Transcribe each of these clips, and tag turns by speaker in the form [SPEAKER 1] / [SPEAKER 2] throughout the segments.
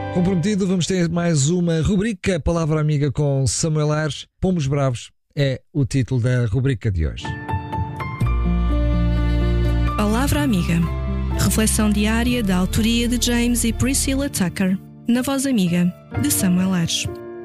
[SPEAKER 1] Comprometido, vamos ter mais uma rubrica Palavra Amiga com Samuel Aires. Pombos Bravos é o título da rubrica de hoje.
[SPEAKER 2] Palavra Amiga. Reflexão diária da autoria de James e Priscilla Tucker, na voz amiga de Samuel Aires.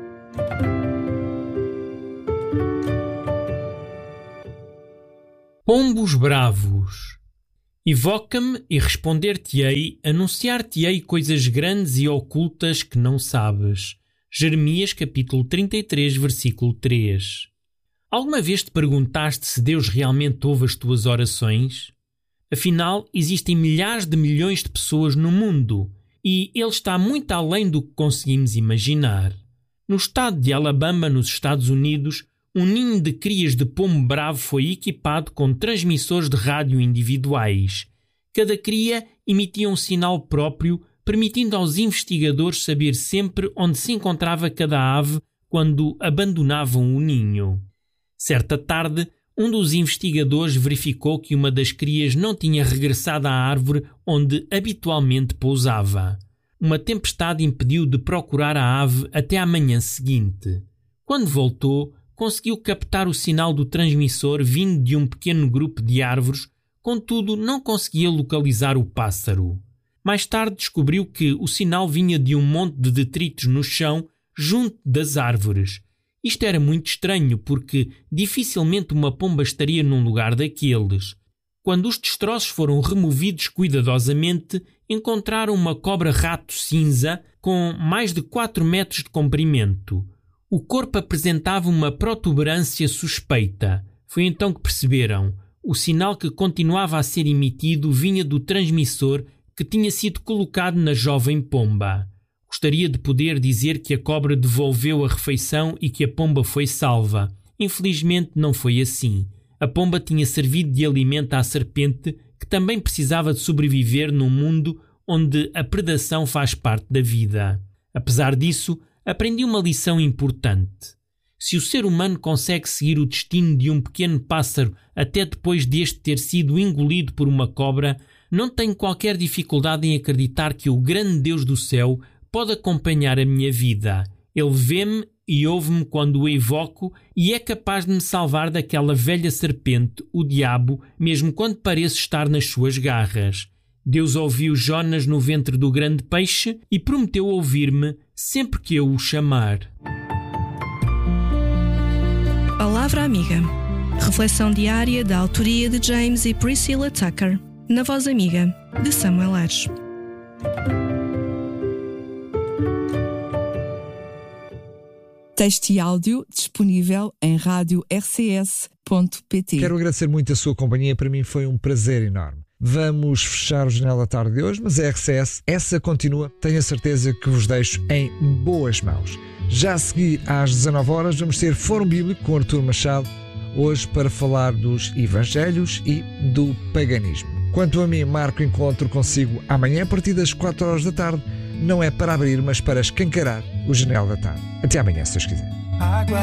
[SPEAKER 3] Pombos bravos. Evoca-me e responder-te-ei, anunciar-te-ei coisas grandes e ocultas que não sabes. Jeremias capítulo 33, versículo 3. Alguma vez te perguntaste se Deus realmente ouve as tuas orações? Afinal, existem milhares de milhões de pessoas no mundo e Ele está muito além do que conseguimos imaginar. No estado de Alabama, nos Estados Unidos, um ninho de crias de pombo bravo foi equipado com transmissores de rádio individuais. Cada cria emitia um sinal próprio, permitindo aos investigadores saber sempre onde se encontrava cada ave quando abandonavam o ninho. Certa tarde, um dos investigadores verificou que uma das crias não tinha regressado à árvore onde habitualmente pousava. Uma tempestade impediu de procurar a ave até à manhã seguinte. Quando voltou, conseguiu captar o sinal do transmissor vindo de um pequeno grupo de árvores, contudo não conseguia localizar o pássaro. Mais tarde descobriu que o sinal vinha de um monte de detritos no chão junto das árvores. Isto era muito estranho porque dificilmente uma pomba estaria num lugar daqueles. Quando os destroços foram removidos cuidadosamente, encontraram uma cobra-rato cinza com mais de 4 metros de comprimento. O corpo apresentava uma protuberância suspeita. Foi então que perceberam. O sinal que continuava a ser emitido vinha do transmissor que tinha sido colocado na jovem pomba. Gostaria de poder dizer que a cobra devolveu a refeição e que a pomba foi salva. Infelizmente não foi assim. A pomba tinha servido de alimento à serpente, que também precisava de sobreviver num mundo onde a predação faz parte da vida. Apesar disso, aprendi uma lição importante. Se o ser humano consegue seguir o destino de um pequeno pássaro até depois deste ter sido engolido por uma cobra, não tenho qualquer dificuldade em acreditar que o grande Deus do céu pode acompanhar a minha vida. Ele vê-me e ouve-me quando o evoco e é capaz de me salvar daquela velha serpente, o diabo, mesmo quando pareço estar nas suas garras. Deus ouviu Jonas no ventre do grande peixe e prometeu ouvir-me sempre que eu o chamar.
[SPEAKER 2] Palavra Amiga. Reflexão diária da autoria de James e Priscilla Tucker, na voz amiga de Samuel Aires.
[SPEAKER 4] Texto e áudio disponível em radio-rcs.pt.
[SPEAKER 1] Quero agradecer muito a sua companhia, para mim foi um prazer enorme. Vamos fechar o Janela da Tarde de hoje, mas a RCS, essa continua. Tenho a certeza que vos deixo em boas mãos. Já a seguir, às 19 horas, vamos ter Fórum Bíblico com Artur Machado, hoje para falar dos Evangelhos e do paganismo. Quanto a mim, marco encontro consigo amanhã a partir das 4 horas da tarde. Não é para abrir, mas para escancarar o Janela da Tarde. Até amanhã, se Deus quiser.